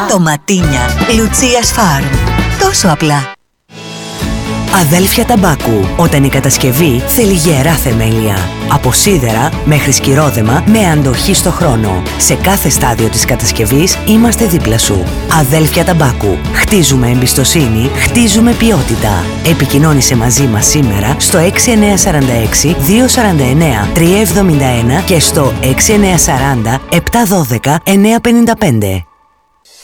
Ντοματίνια Λουτσίας Φάρμ. Τόσο απλά. Αδέλφια Ταμπάκου. Όταν η κατασκευή θέλει γερά θεμέλια. Από σίδερα μέχρι σκυρόδεμα με αντοχή στο χρόνο. Σε κάθε στάδιο της κατασκευής είμαστε δίπλα σου. Αδέλφια Ταμπάκου. Χτίζουμε εμπιστοσύνη, χτίζουμε ποιότητα. Επικοινώνησε μαζί μας σήμερα στο 6946 249 371 και στο 6940 712 955.